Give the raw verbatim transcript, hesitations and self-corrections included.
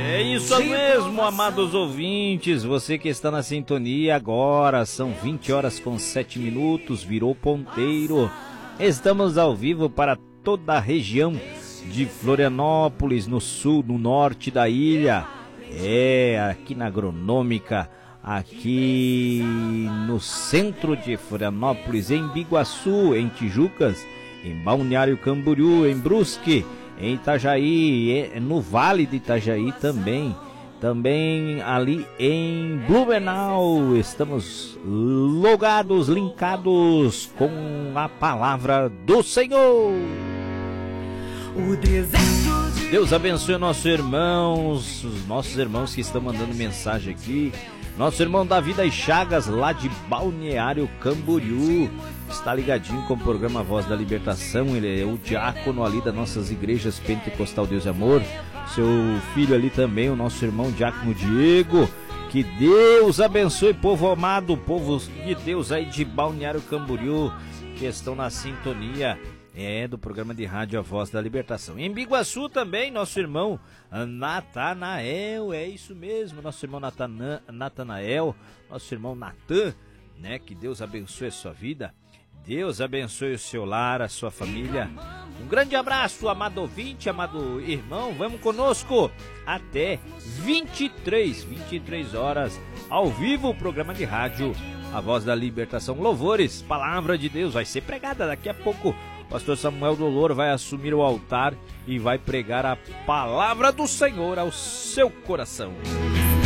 É isso mesmo, amados ouvintes, você que está na sintonia agora, são vinte horas com sete minutos, virou ponteiro. Estamos ao vivo para toda a região de Florianópolis, no sul, no norte da ilha. É, aqui na Agronômica, aqui no centro de Florianópolis, em Biguaçu, em Tijucas, em Balneário Camboriú, em Brusque, em Itajaí, no Vale de Itajaí também, também ali em Blumenau. Estamos logados, linkados com a palavra do Senhor. O deserto de... Deus abençoe nossos irmãos, os nossos irmãos que estão mandando mensagem aqui. Nosso irmão Davi das Chagas, lá de Balneário Camboriú, está ligadinho com o programa Voz da Libertação. Ele é o diácono ali das nossas igrejas Pentecostal Deus e Amor. Seu filho ali também, o nosso irmão diácono Diego. Que Deus abençoe, povo amado, povo de Deus aí de Balneário Camboriú, que estão na sintonia é do programa de rádio A Voz da Libertação. Em Biguaçu também, nosso irmão Natanael, é isso mesmo, nosso irmão Natana, Natanael, nosso irmão Natan, né? Que Deus abençoe a sua vida, Deus abençoe o seu lar, a sua família. Um grande abraço, amado ouvinte, amado irmão, vamos conosco até vinte e três, vinte e três horas, ao vivo, o programa de rádio A Voz da Libertação. Louvores, palavra de Deus vai ser pregada daqui a pouco. Pastor Samuel Dolor vai assumir o altar e vai pregar a palavra do Senhor ao seu coração.